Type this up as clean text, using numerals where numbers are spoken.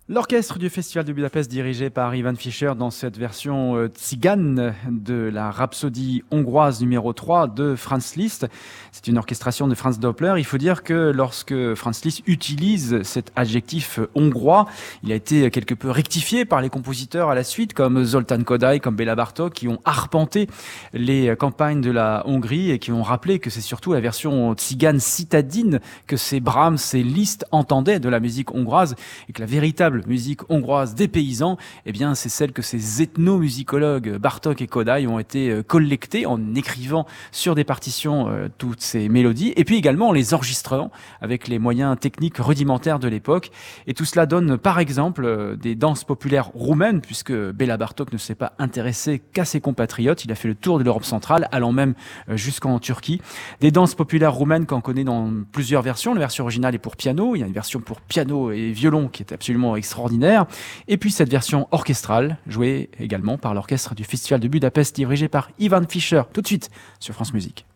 L'orchestre du Festival de Budapest dirigé par Ivan Fischer dans cette version tzigane de la Rhapsodie hongroise numéro 3 de Franz Liszt. C'est une orchestration de Franz Doppler. Il faut dire que lorsque Franz Liszt utilise cet adjectif hongrois, il a été quelque peu rectifié par les compositeurs à la suite comme Zoltán Kodály, comme Béla Bartók qui ont arpenté les campagnes de la Hongrie et qui ont rappelé que c'est surtout la version tzigane citadine que ces Brahms et Liszt entendaient de la musique hongroise et que la véritable musique hongroise des paysans, eh bien, c'est celle que ces ethnomusicologues Bartók et Kodály ont été collectés en écrivant sur des partitions toutes ces mélodies et puis également en les enregistrant avec les moyens techniques rudimentaires de l'époque. Et tout cela donne par exemple des danses populaires roumaines puisque Béla Bartók ne s'est pas intéressé qu'à ses compatriotes. Il a fait le tour de l'Europe centrale allant même jusqu'en Turquie. Des danses populaires roumaines qu'on connaît dans plusieurs versions. La version originale est pour piano. Il y a une version pour piano et violon qui est absolument extraordinaire. Et puis cette version orchestrale, jouée également par l'orchestre du Festival de Budapest, dirigé par Ivan Fischer, tout de suite sur France Musique.